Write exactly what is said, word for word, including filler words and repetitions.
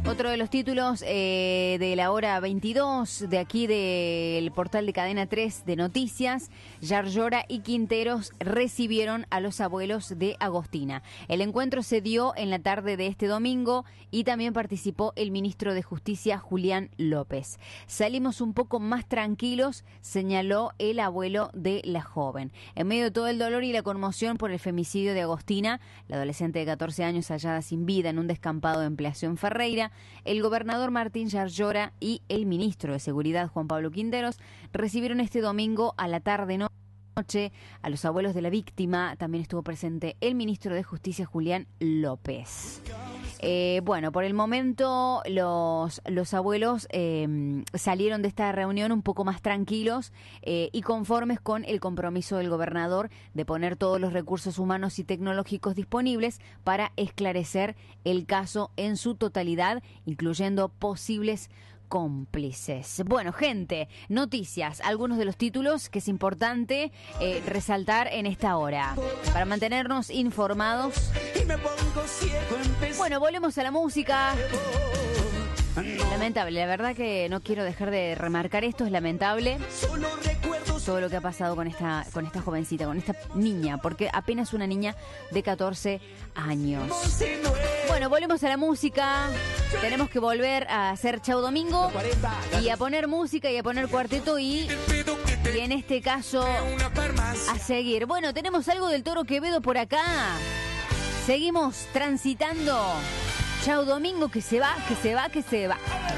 Otro de los títulos eh, de la hora veintidós, de aquí del portal de Cadena tres de Noticias, Yarlora y Quinteros recibieron a los abuelos de Agostina. El encuentro se dio en la tarde de este domingo y también participó el ministro de Justicia, Julián López. Salimos un poco más tranquilos, señaló el abuelo de la joven. En medio de todo el dolor y la conmoción por el femicidio de Agostina, la adolescente de catorce años hallada sin vida en un descampado de Ampliación Ferreira, el gobernador Martín Yarlora y el ministro de Seguridad, Juan Pablo Quinteros, recibieron este domingo a la tarde-noche a los abuelos de la víctima. También estuvo presente el ministro de Justicia, Julián López. Eh, bueno, por el momento los, los abuelos eh, salieron de esta reunión un poco más tranquilos eh, y conformes con el compromiso del gobernador de poner todos los recursos humanos y tecnológicos disponibles para esclarecer el caso en su totalidad, incluyendo posibles cómplices. Bueno, gente, noticias, algunos de los títulos que es importante eh, resaltar en esta hora para mantenernos informados. Bueno, volvemos a la música. Lamentable, la verdad que no quiero dejar de remarcar esto, es lamentable todo lo que ha pasado con esta con esta jovencita, con esta niña, porque apenas una niña de catorce años. Bueno, volvemos a la música. Tenemos que volver a hacer Chau Domingo y a poner música y a poner cuarteto y, y en este caso a seguir. Bueno, tenemos algo del Toro Quevedo por acá. Seguimos transitando. Chau Domingo, que se va, que se va, que se va.